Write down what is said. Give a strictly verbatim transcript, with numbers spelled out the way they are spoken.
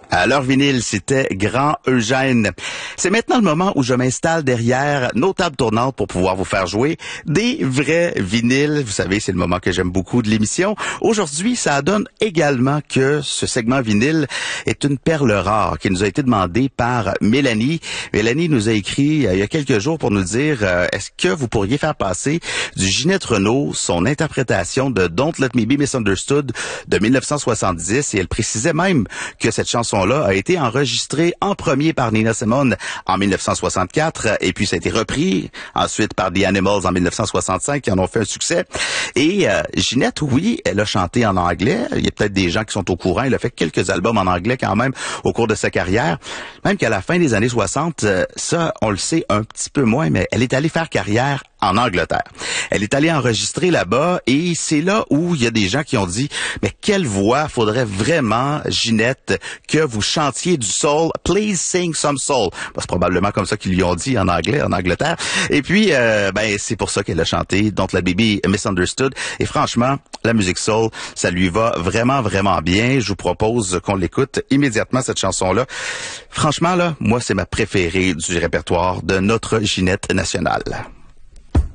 À l'heure vinyle, c'était Grand Eugène. C'est maintenant le moment où je m'installe derrière nos tables tournantes pour pouvoir vous faire jouer des vrais vinyles. Vous savez, c'est le moment que j'aime beaucoup de l'émission. Aujourd'hui, ça donne également que ce segment vinyle est une perle rare qui nous a été demandée par Mélanie. Mélanie nous a écrit euh, il y a quelques jours pour nous dire euh, est-ce que vous pourriez faire passer du Ginette Renault, son interprétation de Don't Let Me Be Misunderstood de mille neuf cent soixante-dix, et elle précisait même que cette chanson là a été enregistré en premier par Nina Simone en mille neuf cent soixante-quatre, et puis ça a été repris ensuite par The Animals en mille neuf cent soixante-cinq, qui en ont fait un succès. Et euh, Ginette, oui, elle a chanté en anglais. Il y a peut-être des gens qui sont au courant. Elle a fait quelques albums en anglais quand même au cours de sa carrière. Même qu'à la fin des années soixante, euh, ça, on le sait un petit peu moins, mais elle est allée faire carrière en Angleterre. Elle est allée enregistrer là-bas, et c'est là où il y a des gens qui ont dit « Mais quelle voix faudrait vraiment, Ginette, que vous chantiez du soul? Please sing some soul. » C'est probablement comme ça qu'ils lui ont dit en anglais, en Angleterre. Et puis, euh, ben c'est pour ça qu'elle a chanté Don't Let Me Be Misunderstood. Et franchement, la musique soul, ça lui va vraiment, vraiment bien. Je vous propose qu'on l'écoute immédiatement, cette chanson-là. Franchement, là, moi, c'est ma préférée du répertoire de notre Ginette nationale.